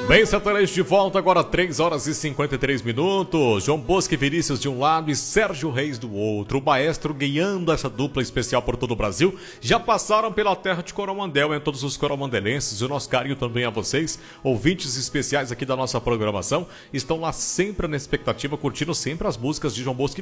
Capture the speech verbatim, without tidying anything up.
Bem, sertanejo de volta, agora três horas e cinquenta e três minutos. João Bosco e Vinícius de um lado e Sérgio Reis do outro. O maestro guiando essa dupla especial por todo o Brasil. Já passaram pela terra de Coromandel, em todos os coromandelenses. O nosso carinho também a vocês, ouvintes especiais aqui da nossa programação. Estão lá sempre na expectativa, curtindo sempre as músicas de João Bosco